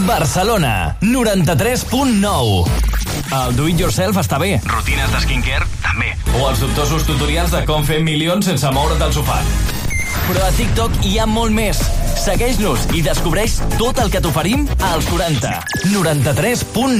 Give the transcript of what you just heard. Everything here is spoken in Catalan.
Barcelona, 93.9. El do-it-yourself està bé. Rutines de skincare, també. O els dubtosos tutorials de com fer milions sense moure't del sofà. Però a TikTok hi ha molt més. Segueix-nos i descobreix tot el que t'oferim als 40. 93.9.